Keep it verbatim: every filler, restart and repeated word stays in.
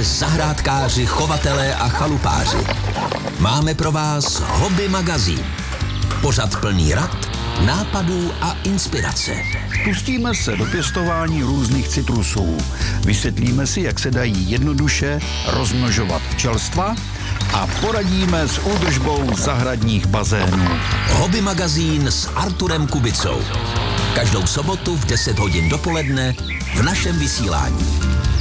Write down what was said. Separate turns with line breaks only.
jsme zahrádkáři, chovatelé a chalupáři. Máme pro vás Hobby magazín. Pořad plný rad, nápadů a inspirace.
Pustíme se do pěstování různých citrusů. Vysvětlíme si, jak se dají jednoduše rozmnožovat včelstva a poradíme s údržbou zahradních bazénů.
Hobby magazín s Arturem Kubicou. Každou sobotu v deset hodin dopoledne v našem vysílání.